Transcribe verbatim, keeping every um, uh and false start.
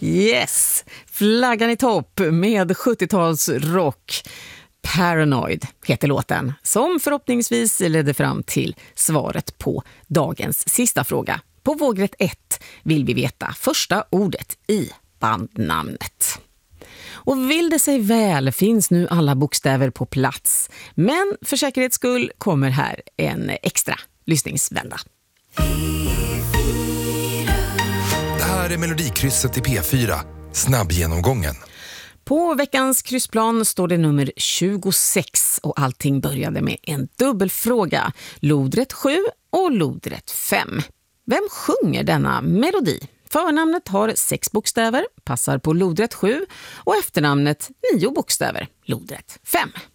Yes, flaggan i topp med sjuttiotalsrock. Paranoid heter låten, som förhoppningsvis ledde fram till svaret på dagens sista fråga. På vågrätt ett vill vi veta första ordet i bandnamnet. Och vill det sig väl finns nu alla bokstäver på plats. Men för säkerhets skull kommer här en extra lyssningsvända. Det här är Melodikrysset i P fyra. Snabbgenomgången. På veckans kryssplan står det nummer tjugosex och allting började med en dubbelfråga. Lodrätt sju och lodrätt fem. Vem sjunger denna melodi? Förnamnet har sex bokstäver, passar på lodrätt sju och efternamnet nio bokstäver, lodrätt fem.